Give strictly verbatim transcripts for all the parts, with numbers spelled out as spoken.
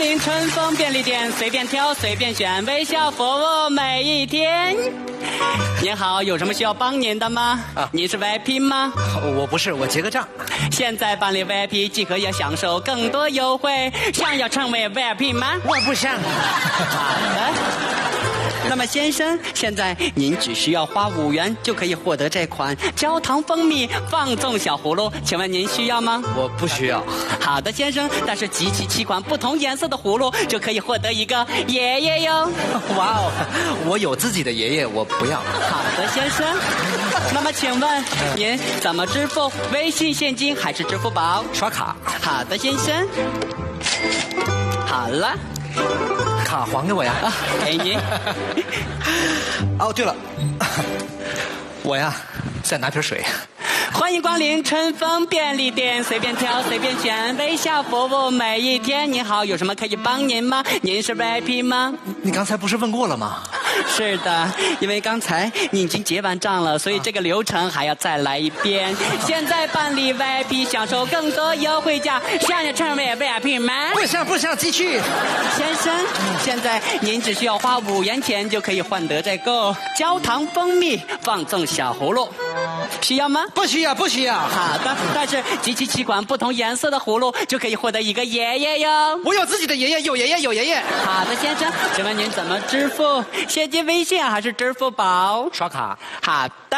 临春风便利店，随便挑，随便选，微笑服务每一天。您好，有什么需要帮您的吗？啊，您是 V I P 吗？ 我不是，我结个账。 现在办理 V I P 即可以享受更多优惠，想要成为 V I P 吗？ 我不想。 好的。那么先生，现在您只需要花五元就可以获得这款焦糖蜂蜜放纵小葫芦，请问您需要吗？ 我不需要。 好的，先生，但是集齐七款不同颜色的葫芦就可以获得一个爷爷哟。 哇哦，我有自己的爷爷，我不要。 好的，先生。那么请问您怎么支付？微信、现金还是支付宝？ 刷卡。 好的，先生。好了。 卡还给我呀！ 啊，给您。 哦，对了，我呀，再拿瓶水。 欢迎光临春风便利店，随便挑，随便选，微笑服务每一天。您好，有什么可以帮您吗？您是 V I P 吗？ 你刚才不是问过了吗？ 是的，因为刚才你已经结完账了，所以这个流程还要再来一遍。现在办理 V I P 享受更多优惠价，想要成为 V I P 吗？ 不想不想，继续。 先生，现在您只需要花五元钱就可以换得这个焦糖蜂蜜放纵小葫芦，需要吗？ 不需要不需要。 好的，但是集齐七款不同颜色的葫芦就可以获得一个爷爷哟。 我有自己的爷爷，有爷爷有爷爷。 好的，先生，请问您怎么支付？现金、微信还是支付宝？ 刷卡。 好的，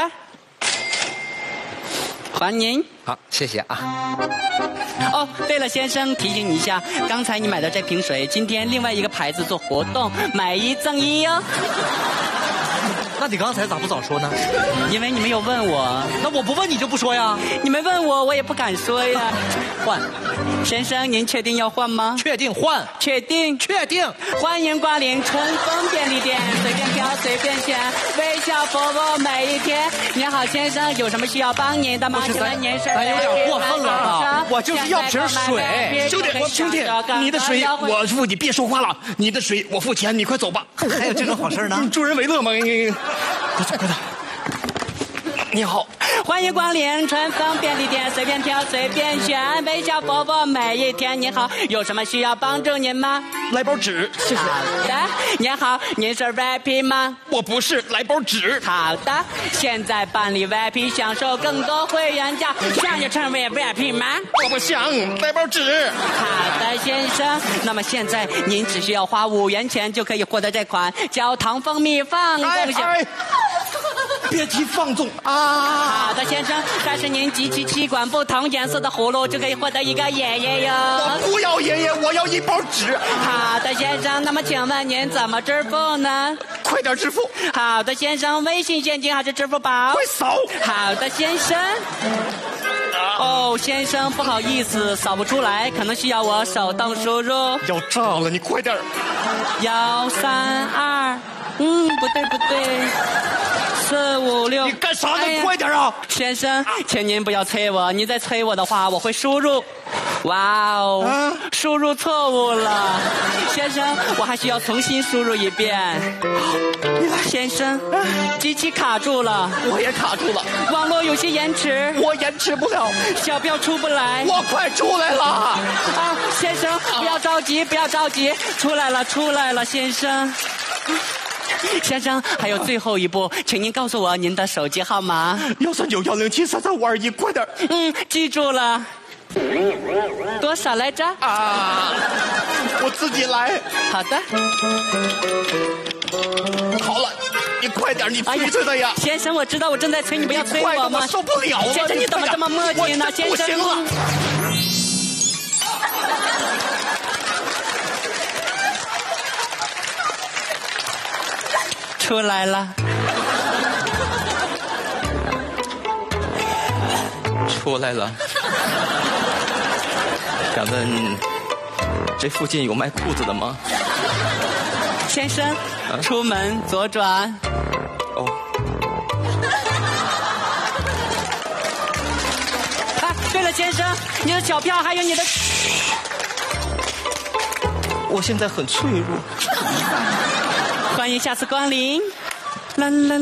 还您。 好，谢谢啊。 哦，对了，先生，提醒你一下，刚才你买的这瓶水，今天另外一个牌子做活动，买一赠一哟。 那你刚才咋不早说呢？ 因为你没有问我。 那我不问你就不说呀？ 你没问我，我也不敢说呀。换，先生，您确定要换吗？ 确定换。 确定。 确定。 欢迎光临春风便利店，随便挑，随便选，微笑服务每一天。您好，先生，有什么需要帮您的吗？ 不是咱， 您是咱有点过分了吧？我就是要瓶水。 兄弟，兄弟，你的水我付，你别说话了。你的水我付钱，你快走吧。 还有这种好事呢？ 助人为乐嘛。快走快走！你好， 欢迎光临春风便利店，随便挑，随便选，微笑服务每一天。您好，有什么需要帮助您吗？ 来包纸，谢谢。 好的，您好，您是 V I P 吗？ 我不是，来包纸。 好的，现在办理 V I P 享受更多会员价，想要成为 V I P 吗？ 我不想，来包纸。 好的，先生，那么现在您只需要花五元钱就可以获得这款焦糖蜂蜜放纵小。 哎哎别提放纵啊！ 好的，先生，但是您集齐七款不同颜色的葫芦就可以获得一个爷爷哟。 我不要爷爷，我要一包纸。 好的，先生，那么请问您怎么支付呢？ 快点支付。 好的，先生，微信、现金还是支付宝？ 快扫。 好的，先生。哦，先生，不好意思，扫不出来，可能需要我手动输入。 要炸了，你快点。 幺三二，嗯，不对不对。四五六， 你干啥呢？哎、快点啊！ 先生，请您不要催我，您再催我的话，我会输入。哇哦，啊、输入错误了，先生，我还需要重新输入一遍。先生，机器卡住了， 我也卡住了， 网络有些延迟， 我延迟不了， 小标出不来， 我快出来了。 啊，先生，不要着急，不要着急，出来了，出来了，先生。先生，还有最后一步，请您告诉我您的手机号码。 幺三九幺零七三三五二一，快点。 嗯，记住了。多少来着？ 啊，我自己来。 好的。 好了，你快点，你催催他呀！ 哎、先生，我知道我正在催你，不要催我吗？ 我受不了了。 先生，你怎么这么磨叽呢？先生， 不行了。 出来了， 出来了。敢问，这附近有卖裤子的吗？ 先生，啊、出门左转。 哦。 啊，对了，先生，你的小票还有你的。 我现在很脆弱。 欢迎下次光临。啦啦